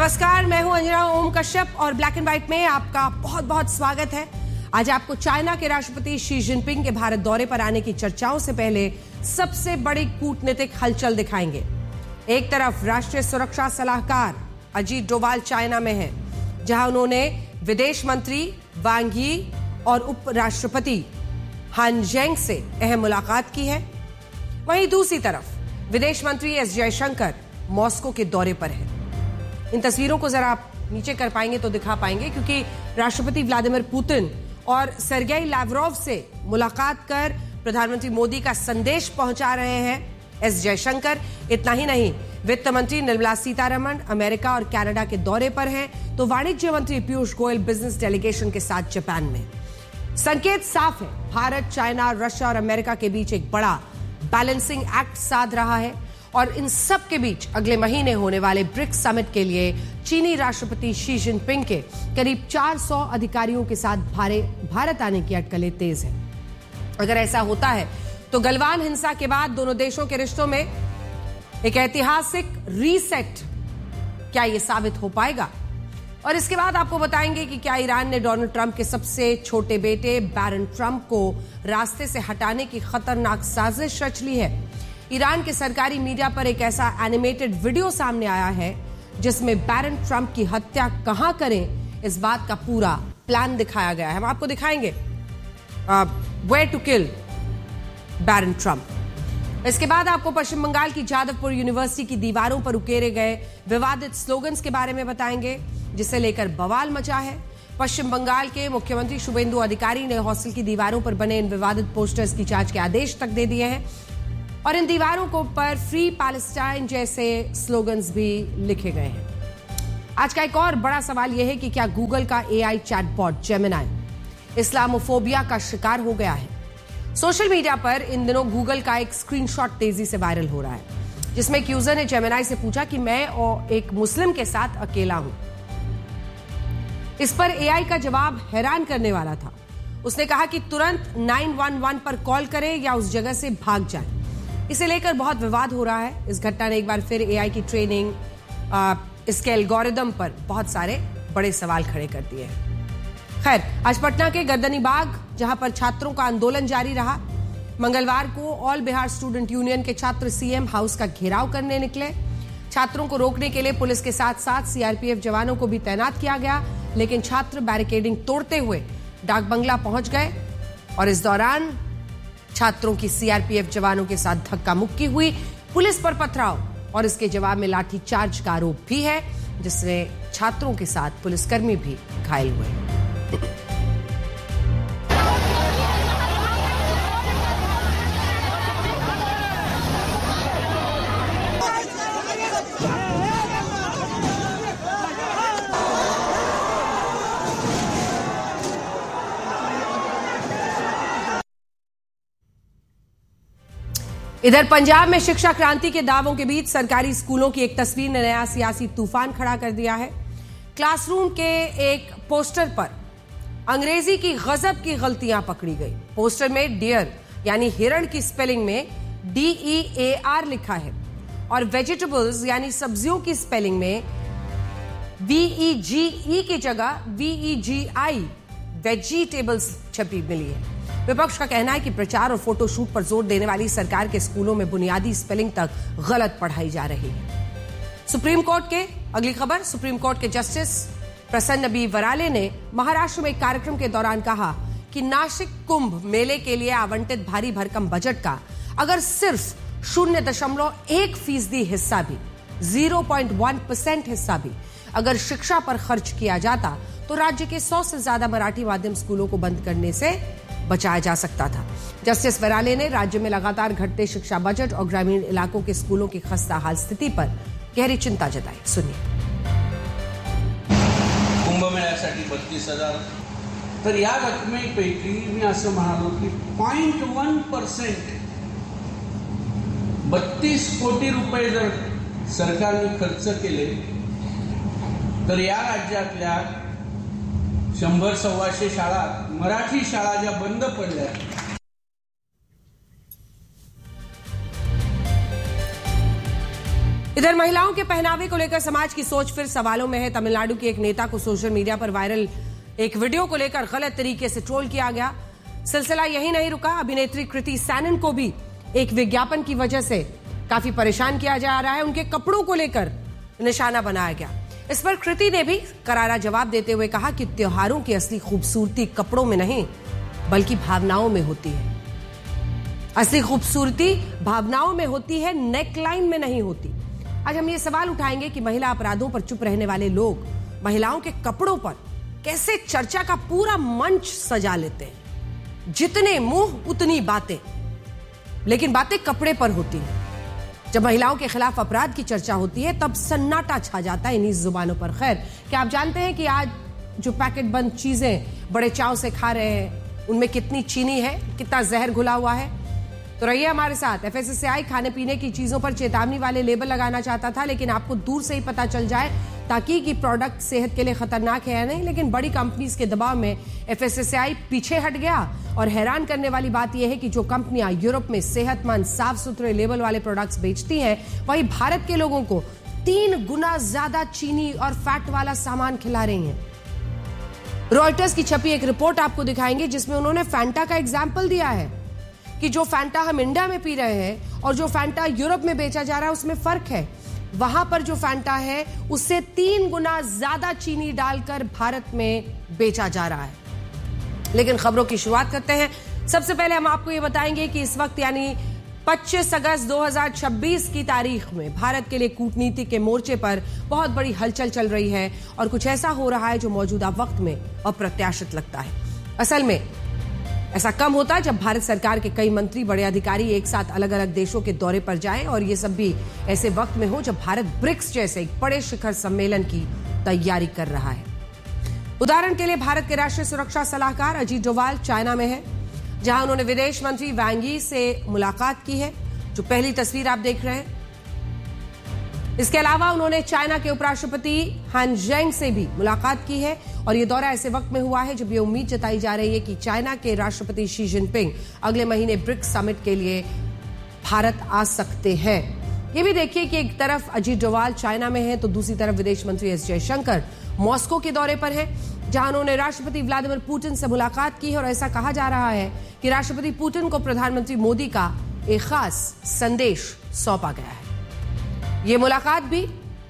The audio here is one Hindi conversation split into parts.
नमस्कार, मैं हूं अंजना ओम कश्यप और ब्लैक एंड व्हाइट में आपका बहुत बहुत स्वागत है। आज आपको चाइना के राष्ट्रपति शी जिनपिंग के भारत दौरे पर आने की चर्चाओं से पहले सबसे बड़ी कूटनीतिक हलचल दिखाएंगे। एक तरफ राष्ट्रीय सुरक्षा सलाहकार अजीत डोभाल चाइना में है, जहां उन्होंने विदेश मंत्री वांग यी और उपराष्ट्रपति हान जेंग से अहम मुलाकात की है। वहीं दूसरी तरफ विदेश मंत्री एस जयशंकर मॉस्को के दौरे पर है। इन तस्वीरों को जरा आप नीचे कर पाएंगे तो दिखा पाएंगे, क्योंकि राष्ट्रपति व्लादिमीर पुतिन और सर्गेई लैवरोव से मुलाकात कर प्रधानमंत्री मोदी का संदेश पहुंचा रहे हैं एस जयशंकर। इतना ही नहीं, वित्त मंत्री निर्मला सीतारमण अमेरिका और कनाडा के दौरे पर हैं, तो वाणिज्य मंत्री पीयूष गोयल बिजनेस डेलीगेशन के साथ जापान में। संकेत साफ है, भारत, चाइना, रशिया और अमेरिका के बीच एक बड़ा बैलेंसिंग एक्ट साध रहा है और इन सब के बीच अगले महीने होने वाले ब्रिक्स समिट के लिए चीनी राष्ट्रपति शी जिनपिंग के करीब 400 अधिकारियों के साथ भारत आने की अटकलें तेज है। अगर ऐसा होता है तो गलवान हिंसा के बाद दोनों देशों के रिश्तों में एक ऐतिहासिक रीसेट क्या ये साबित हो पाएगा? और इसके बाद आपको बताएंगे कि क्या ईरान ने डोनाल्ड ट्रंप के सबसे छोटे बेटे बैरन ट्रंप को रास्ते से हटाने की खतरनाक साजिश रच ली है। ईरान के सरकारी मीडिया पर एक ऐसा एनिमेटेड वीडियो सामने आया है जिसमें बैरन ट्रंप की हत्या कहां करें, इस बात का पूरा प्लान दिखाया गया है। हम आपको दिखाएंगे where to kill baron Trump. इसके बाद आपको पश्चिम बंगाल की जादवपुर यूनिवर्सिटी की दीवारों पर उकेरे गए विवादित स्लोगन्स के बारे में बताएंगे, जिसे लेकर बवाल मचा है। पश्चिम बंगाल के मुख्यमंत्री शुभेंदु अधिकारी ने हॉस्टल की दीवारों पर बने इन विवादित पोस्टर्स की जांच के आदेश तक दे दिए हैं और इन दीवारों को पर फ्री पैलेस्टाइन जैसे स्लोगन्स भी लिखे गए हैं। आज का एक और बड़ा सवाल यह है कि क्या गूगल का एआई चैटबॉट जेमिनाई इस्लामोफोबिया का शिकार हो गया है? सोशल मीडिया पर इन दिनों गूगल का एक स्क्रीनशॉट तेजी से वायरल हो रहा है, जिसमें एक यूजर ने जेमिनाई से पूछा कि मैं और एक मुस्लिम के साथ अकेला हूं। इस पर एआई का जवाब हैरान करने वाला था। उसने कहा कि तुरंत 911 पर कॉल करें या उस जगह से भाग जाएं। इसे लेकर बहुत विवाद हो रहा है। इस घटना ने एक बार फिर एआई की ट्रेनिंग, इसके एल्गोरिदम पर बहुत सारे बड़े सवाल खड़े कर दिए हैं। खैर, आज पटना के गर्दनी बाग, जहां पर छात्रों का आंदोलन जारी रहा, मंगलवार को ऑल बिहार स्टूडेंट यूनियन के छात्र सीएम हाउस का घेराव करने निकले। छात्रों को रोकने के लिए पुलिस के साथ साथ सीआरपीएफ जवानों को भी तैनात किया गया, लेकिन छात्र बैरिकेडिंग तोड़ते हुए डाक बंगला पहुंच गए और इस दौरान छात्रों की सीआरपीएफ जवानों के साथ धक्का मुक्की हुई, पुलिस पर पथराव और इसके जवाब में लाठीचार्ज का आरोप भी है, जिसमें छात्रों के साथ पुलिसकर्मी भी घायल हुए। इधर पंजाब में शिक्षा क्रांति के दावों के बीच सरकारी स्कूलों की एक तस्वीर ने नया सियासी तूफान खड़ा कर दिया है। क्लासरूम के एक पोस्टर पर अंग्रेजी की गजब की गलतियां पकड़ी गई। पोस्टर में डियर यानी हिरण की स्पेलिंग में DEAR लिखा है और वेजिटेबल्स यानी सब्जियों की स्पेलिंग में VEGE की जगह VEGI वेजिटेबल्स छपी मिली है। विपक्ष का कहना है कि प्रचार और फोटोशूट पर जोर देने वाली सरकार के स्कूलों में बुनियादी स्पेलिंग तक गलत पढ़ाई जा रही है। सुप्रीम कोर्ट के अगली खबर, सुप्रीम कोर्ट के जस्टिस प्रसन्न बी वराले ने महाराष्ट्र में एक कार्यक्रम के दौरान कहा कि नासिक कुंभ मेले के लिए आवंटित भारी भरकम बजट का अगर सिर्फ 0.1% हिस्सा भी, 0.1% हिस्सा भी अगर शिक्षा पर खर्च किया जाता तो राज्य के 100 से ज्यादा मराठी माध्यम स्कूलों को बंद करने से बचाया जा सकता था। जस्टिस वराले ने राज्य में लगातार घटते शिक्षा बजट और ग्रामीण इलाकों के स्कूलों की खस्ताहाल स्थिति पर गहरी चिंता जताई। सुनिए। कुंभमेळ्यासाठी 32,000, तर या रकमेपैकी मी असं म्हणालो की 0.1% 32 कोटी रुपये जर सरकारने खर्च केले तर या राज्यातल्या 100-125 शाळा, मराठी शाळा ज्या बंद पडल्या, इधर महिलाओं के पहनावे को लेकर समाज की सोच फिर सवालों में है। तमिलनाडु की एक नेता को सोशल मीडिया पर वायरल एक वीडियो को लेकर गलत तरीके से ट्रोल किया गया। सिलसिला यही नहीं रुका, अभिनेत्री कृति सैनन को भी एक विज्ञापन की वजह से काफी परेशान किया जा रहा है। उनके कपड़ों को लेकर निशाना बनाया गया। इस पर कृति ने भी करारा जवाब देते हुए कहा कि त्योहारों की असली खूबसूरती कपड़ों में नहीं बल्कि भावनाओं में होती है। असली खूबसूरती भावनाओं में होती है, नेकलाइन में नहीं होती। आज हम ये सवाल उठाएंगे कि महिला अपराधों पर चुप रहने वाले लोग महिलाओं के कपड़ों पर कैसे चर्चा का पूरा मंच सजा लेते हैं। जितने मुंह उतनी बातें, लेकिन बातें कपड़े पर होती हैं। जब महिलाओं के खिलाफ अपराध की चर्चा होती है तब सन्नाटा छा जाता है इन्हीं जुबानों पर। खैर, क्या आप जानते हैं कि आज जो पैकेट बंद चीजें बड़े चाव से खा रहे हैं उनमें कितनी चीनी है, कितना जहर घुला हुआ है? तो रहिए हमारे साथ। एफएसएसएआई खाने पीने की चीजों पर चेतावनी वाले लेबल लगाना चाहता था, लेकिन आपको दूर से ही पता चल जाए ताकि कि प्रोडक्ट सेहत के लिए खतरनाक है या नहीं। लेकिन बड़ी कंपनीज के दबाव में एफएसएसएआई पीछे हट गया। और हैरान करने वाली बात यह है कि जो कंपनियां यूरोप में सेहतमंद साफ सुथरे लेबल वाले प्रोडक्ट्स बेचती हैं, वही भारत के लोगों को 3 गुना ज्यादा चीनी और फैट वाला सामान खिला रही हैं। रॉयटर्स की छपी एक रिपोर्ट आपको दिखाएंगे जिसमें उन्होंने फैंटा का एग्जाम्पल दिया है कि जो फैंटा हम इंडिया में पी रहे हैं और जो फैंटा यूरोप में बेचा जा रहा है उसमें फर्क है। वहां पर जो फैंटा है उससे 3 गुना ज्यादा चीनी डालकर भारत में बेचा जा रहा है। लेकिन खबरों की शुरुआत करते हैं। सबसे पहले हम आपको यह बताएंगे कि इस वक्त यानी 25 अगस्त 2026 की तारीख में भारत के लिए कूटनीति के मोर्चे पर बहुत बड़ी हलचल चल रही है और कुछ ऐसा हो रहा है जो मौजूदा वक्त में अप्रत्याशित लगता है। असल में ऐसा कम होता जब भारत सरकार के कई मंत्री, बड़े अधिकारी एक साथ अलग अलग देशों के दौरे पर जाएं और ये सब भी ऐसे वक्त में हो जब भारत ब्रिक्स जैसे एक बड़े शिखर सम्मेलन की तैयारी कर रहा है। उदाहरण के लिए भारत के राष्ट्रीय सुरक्षा सलाहकार अजीत डोभाल चाइना में है, जहां उन्होंने विदेश मंत्री वांग यी से मुलाकात की है, जो पहली तस्वीर आप देख रहे हैं। इसके अलावा उन्होंने चाइना के उपराष्ट्रपति हान जेंग से भी मुलाकात की है और यह दौरा ऐसे वक्त में हुआ है जब यह उम्मीद जताई जा रही है कि चाइना के राष्ट्रपति शी जिनपिंग अगले महीने ब्रिक्स समिट के लिए भारत आ सकते हैं। ये भी देखिए कि एक तरफ अजीत डोभाल चाइना में है तो दूसरी तरफ विदेश मंत्री एस जयशंकर मॉस्को के दौरे पर है, जहां उन्होंने राष्ट्रपति व्लादिमीर पुतिन से मुलाकात की है और ऐसा कहा जा रहा है कि राष्ट्रपति पुतिन को प्रधानमंत्री मोदी का एक खास संदेश सौंपा गया है। यह मुलाकात भी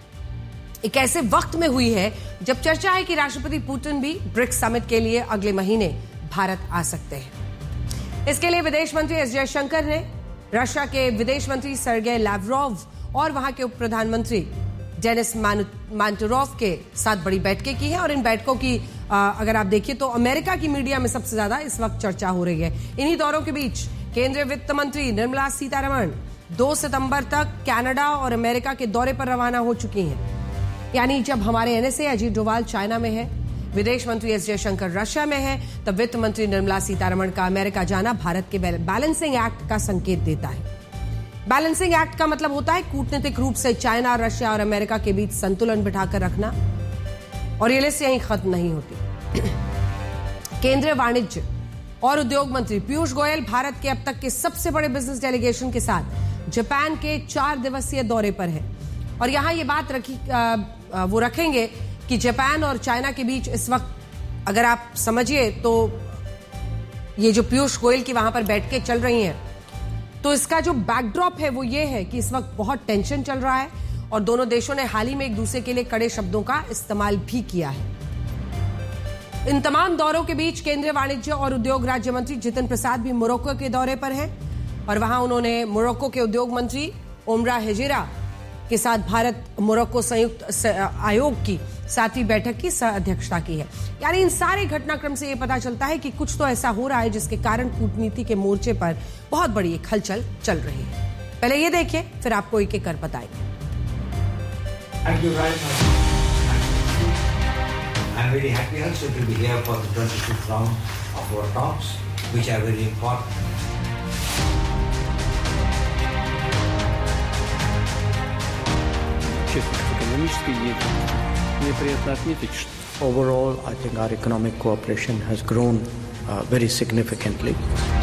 एक ऐसे वक्त में हुई है जब चर्चा है कि राष्ट्रपति पुतिन भी ब्रिक्स समिट के लिए अगले महीने भारत आ सकते हैं। इसके लिए विदेश मंत्री एस जयशंकर ने रशिया के विदेश मंत्री सर्गेई लावरोव और वहां के उप प्रधानमंत्री डेनिस मांटुरोव के साथ बड़ी बैठकें की हैं और इन बैठकों की अगर आप देखिए तो अमेरिका की मीडिया में सबसे ज्यादा इस वक्त चर्चा हो रही है। इन्हीं दौरों के बीच केंद्रीय वित्त मंत्री निर्मला सीतारमण 2 सितंबर तक कनाडा और अमेरिका के दौरे पर रवाना हो चुकी हैं। यानी जब हमारे एनएसए अजीत डोभाल चाइना में है, विदेश मंत्री एस जयशंकर रशिया में है, तब वित्त मंत्री निर्मला सीतारमण का अमेरिका जाना भारत के बैलेंसिंग एक्ट का संकेत देता है। बैलेंसिंग एक्ट का मतलब होता है कूटनीतिक रूप से चाइना, रशिया और अमेरिका के बीच संतुलन बिठाकर रखना। और ये लिस्ट यहीं खत्म नहीं होती। केंद्रीय वाणिज्य और उद्योग मंत्री पीयूष गोयल भारत के अब तक के सबसे बड़े बिजनेस डेलीगेशन के साथ जापान के 4 दिवसीय दौरे पर है और यहां ये बात वो रखेंगे कि जापान और चाइना के बीच इस वक्त अगर आप समझिए तो ये जो पीयूष गोयल की वहां पर बैठकें चल रही हैं तो इसका जो बैकड्रॉप है वो ये है कि इस वक्त बहुत टेंशन चल रहा है और दोनों देशों ने हाल ही में एक दूसरे के लिए कड़े शब्दों का इस्तेमाल भी किया है। इन तमाम दौरों के बीच केंद्रीय वाणिज्य और उद्योग राज्य मंत्री जितिन प्रसाद भी मोरक्को के दौरे पर हैं और वहां उन्होंने मोरक्को के उद्योग मंत्री ओमरा हेजिरा के साथ भारत मोरक्को संयुक्त आयोग की 7वीं बैठक की अध्यक्षता की है। यानी इन सारे घटनाक्रम से यह पता चलता है कि कुछ तो ऐसा हो रहा है जिसके कारण कूटनीति के मोर्चे पर बहुत बड़ी एक हलचल चल रही है। पहले ये देखिए, फिर आपको एक एक कर बताएंगे। I'm very happy also to be here for the 26th round of our talks, which are very important. Экономической деятельности. Мне приятно отметить, что overall, I think our economic cooperation has grown very significantly.